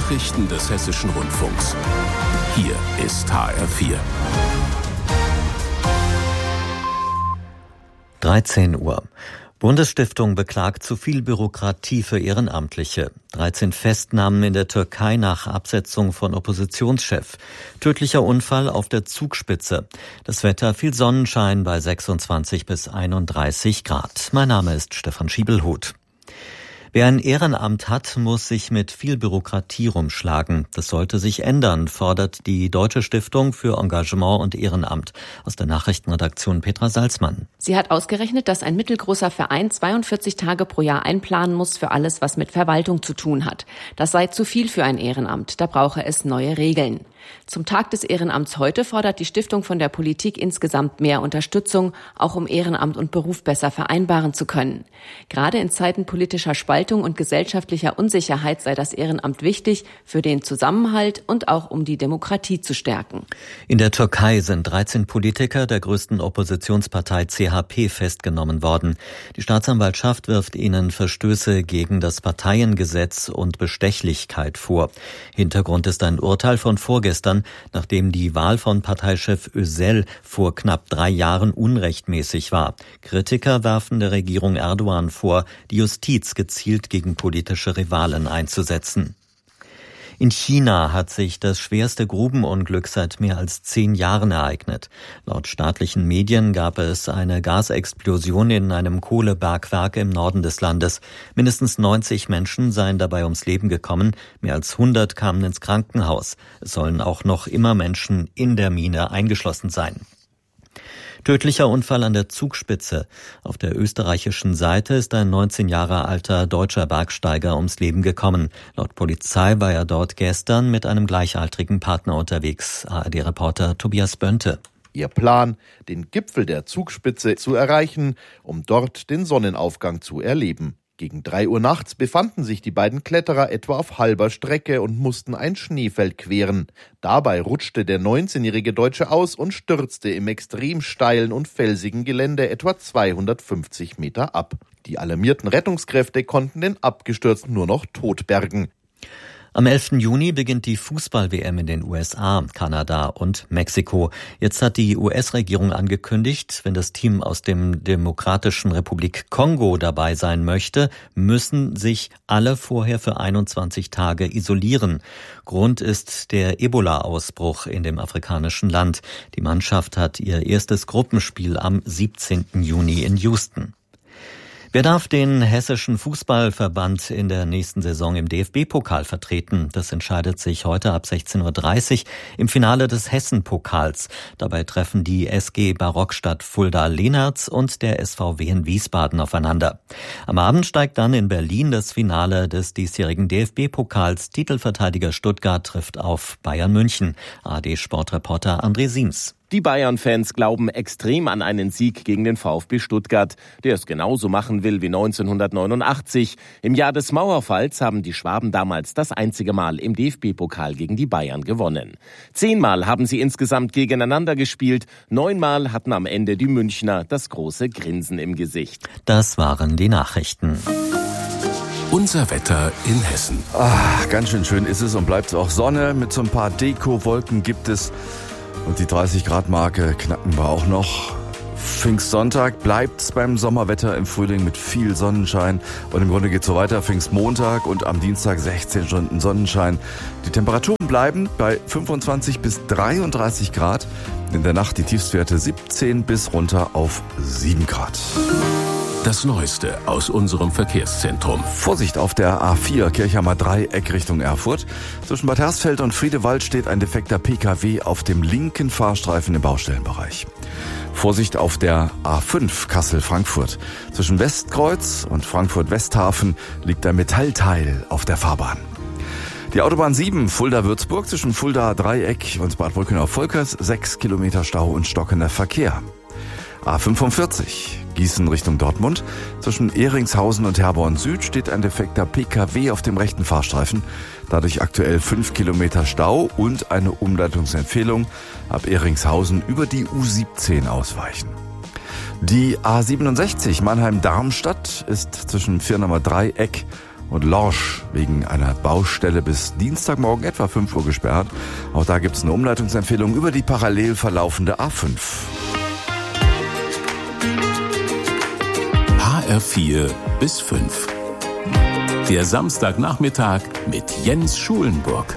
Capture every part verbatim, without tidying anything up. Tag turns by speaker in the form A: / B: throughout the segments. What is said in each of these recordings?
A: Nachrichten des Hessischen Rundfunks. Hier ist H R vier.
B: dreizehn Uhr. Bundesstiftung beklagt zu viel Bürokratie für Ehrenamtliche. dreizehn Festnahmen in der Türkei nach Absetzung von Oppositionschef. Tödlicher Unfall auf der Zugspitze. Das Wetter viel Sonnenschein bei sechsundzwanzig bis einunddreißig Grad. Mein Name ist Stefan Schiebelhuth. Wer ein Ehrenamt hat, muss sich mit viel Bürokratie rumschlagen. Das sollte sich ändern, fordert die Deutsche Stiftung für Engagement und Ehrenamt. Aus der Nachrichtenredaktion Petra Salzmann.
C: Sie hat ausgerechnet, dass ein mittelgroßer Verein zweiundvierzig Tage pro Jahr einplanen muss für alles, was mit Verwaltung zu tun hat. Das sei zu viel für ein Ehrenamt, da brauche es neue Regeln. Zum Tag des Ehrenamts heute fordert die Stiftung von der Politik insgesamt mehr Unterstützung, auch um Ehrenamt und Beruf besser vereinbaren zu können. Gerade in Zeiten politischer Spaltung und gesellschaftlicher Unsicherheit sei das Ehrenamt wichtig für den Zusammenhalt und auch um die Demokratie zu stärken.
B: In der Türkei sind dreizehn Politiker der größten Oppositionspartei C H P festgenommen worden. Die Staatsanwaltschaft wirft ihnen Verstöße gegen das Parteiengesetz und Bestechlichkeit vor. Hintergrund ist ein Urteil von vorgestern, nachdem die Wahl von Parteichef Özel vor knapp drei Jahren unrechtmäßig war. Kritiker werfen der Regierung Erdogan vor, die Justiz gezielt gegen politische Rivalen einzusetzen. In China hat sich das schwerste Grubenunglück seit mehr als zehn Jahren ereignet. Laut staatlichen Medien gab es eine Gasexplosion in einem Kohlebergwerk im Norden des Landes. Mindestens neunzig Menschen seien dabei ums Leben gekommen, mehr als hundert kamen ins Krankenhaus. Es sollen auch noch immer Menschen in der Mine eingeschlossen sein. Tödlicher Unfall an der Zugspitze. Auf der österreichischen Seite ist ein neunzehn Jahre alter deutscher Bergsteiger ums Leben gekommen. Laut Polizei war er dort gestern mit einem gleichaltrigen Partner unterwegs. A R D-Reporter Tobias Bönte.
D: Ihr Plan, den Gipfel der Zugspitze zu erreichen, um dort den Sonnenaufgang zu erleben. Gegen drei Uhr nachts befanden sich die beiden Kletterer etwa auf halber Strecke und mussten ein Schneefeld queren. Dabei rutschte der neunzehnjährige Deutsche aus und stürzte im extrem steilen und felsigen Gelände etwa zweihundertfünfzig Meter ab. Die alarmierten Rettungskräfte konnten den Abgestürzten nur noch tot bergen.
B: Am elften Juni beginnt die Fußball-W M in den U S A, Kanada und Mexiko. Jetzt hat die U S-Regierung angekündigt, wenn das Team aus dem Demokratischen Republik Kongo dabei sein möchte, müssen sich alle vorher für einundzwanzig Tage isolieren. Grund ist der Ebola-Ausbruch in dem afrikanischen Land. Die Mannschaft hat ihr erstes Gruppenspiel am siebzehnten Juni in Houston. Wer darf den Hessischen Fußballverband in der nächsten Saison im D F B-Pokal vertreten? Das entscheidet sich heute ab sechzehn Uhr dreißig im Finale des Hessen-Pokals. Dabei treffen die S G Barockstadt Fulda-Lehnertz und der S V W in Wiesbaden aufeinander. Am Abend steigt dann in Berlin das Finale des diesjährigen D F B-Pokals. Titelverteidiger Stuttgart trifft auf Bayern München. A R D-Sportreporter André Siems.
E: Die Bayern-Fans glauben extrem an einen Sieg gegen den VfB Stuttgart, der es genauso machen will wie neunzehnhundertneunundachtzig. Im Jahr des Mauerfalls haben die Schwaben damals das einzige Mal im D F B-Pokal gegen die Bayern gewonnen. Zehnmal haben sie insgesamt gegeneinander gespielt, neunmal hatten am Ende die Münchner das große Grinsen im Gesicht.
B: Das waren die Nachrichten.
A: Unser Wetter in Hessen.
F: Ach, ganz schön schön ist es und bleibt es auch. Sonne mit so ein paar Deko-Wolken gibt es. Und die dreißig Grad Marke knacken wir auch noch. Pfingstsonntag bleibt's beim Sommerwetter im Frühling mit viel Sonnenschein. Und im Grunde geht's so weiter. Pfingstmontag und am Dienstag sechzehn Stunden Sonnenschein. Die Temperaturen bleiben bei fünfundzwanzig bis dreiunddreißig Grad. In der Nacht die Tiefstwerte siebzehn bis runter auf sieben Grad.
A: Das Neueste aus unserem Verkehrszentrum.
F: Vorsicht auf der A vier, Kirchheimer Dreieck Richtung Erfurt. Zwischen Bad Hersfeld und Friedewald steht ein defekter P K W auf dem linken Fahrstreifen im Baustellenbereich. Vorsicht auf der A fünf Kassel-Frankfurt. Zwischen Westkreuz und Frankfurt-Westhafen liegt ein Metallteil auf der Fahrbahn. Die Autobahn sieben, Fulda-Würzburg, zwischen Fulda-Dreieck und Bad Wolkenau-Volkers, sechs Kilometer Stau und stockender Verkehr. A fünfundvierzig, Gießen Richtung Dortmund. Zwischen Ehringshausen und Herborn Süd steht ein defekter P K W auf dem rechten Fahrstreifen. Dadurch aktuell fünf Kilometer Stau und eine Umleitungsempfehlung. Ab Ehringshausen über die U siebzehn ausweichen. Die A siebenundsechzig Mannheim-Darmstadt ist zwischen Firnamer Dreieck und Lorsch wegen einer Baustelle bis Dienstagmorgen etwa fünf Uhr gesperrt. Auch da gibt es eine Umleitungsempfehlung über die parallel verlaufende A fünf.
A: H R vier bis fünf. Der Samstagnachmittag mit Jens Schulenburg.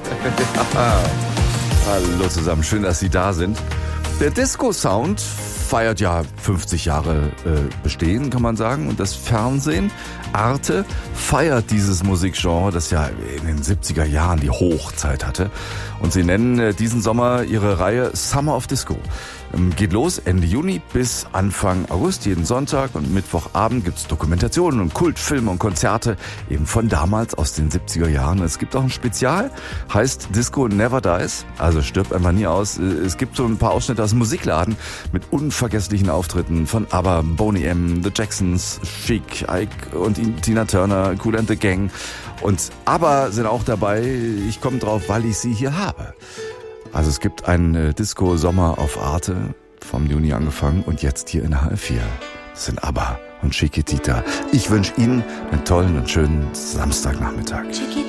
F: Hallo zusammen, schön, dass Sie da sind. Der Disco-Sound feiert ja fünfzig Jahre äh, Bestehen, kann man sagen. Und das Fernsehen, Arte, feiert dieses Musikgenre, das ja in den siebziger Jahren die Hochzeit hatte. Und sie nennen äh, diesen Sommer ihre Reihe Summer of Disco. Ähm, geht los Ende Juni bis Anfang August. Jeden Sonntag und Mittwochabend gibt's Dokumentationen und Kultfilme und Konzerte eben von damals aus den siebziger Jahren. Es gibt auch ein Spezial, heißt Disco Never Dies, also stirbt einfach nie aus. Es gibt so ein paar Ausschnitte aus dem Musikladen mit unvergesslichen Auftritten von ABBA, Boney M., The Jacksons, Chic, Ike und Tina Turner, Kool and the Gang. Und ABBA sind auch dabei. Ich komme drauf, weil ich sie hier habe. Also es gibt einen Disco-Sommer auf Arte, vom Juni angefangen und jetzt hier in H R vier. Das sind ABBA und Chiquitita. Ich wünsche Ihnen einen tollen und schönen Samstagnachmittag.